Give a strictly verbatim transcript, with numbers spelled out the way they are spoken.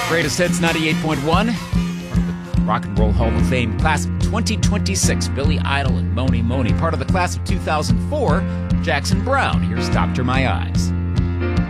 Greatest Hits ninety-eight point one. Part of the Rock and Roll Hall of Fame class of twenty twenty-six. Billy Idol and Mony Mony. Part of the class of two thousand four. Jackson Browne. Here's Doctor My Eyes.